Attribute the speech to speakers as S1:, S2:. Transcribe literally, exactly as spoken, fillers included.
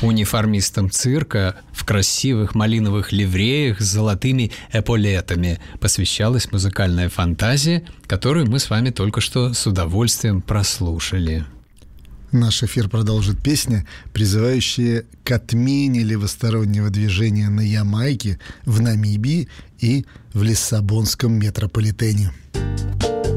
S1: униформистам цирка в красивых малиновых ливреях с золотыми эполетами посвящалась музыкальная фантазия, которую мы с вами только что с удовольствием прослушали.
S2: Наш эфир продолжит песня, призывающая к отмене левостороннего движения на Ямайке, в Намибии и в Лиссабонском метрополитене.